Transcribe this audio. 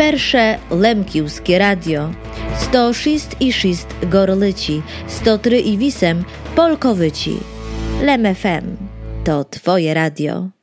Persze Lemkiwskie Radio 106,6 Gorlici, 103,8 Polkowyci. Lem FM to Twoje radio.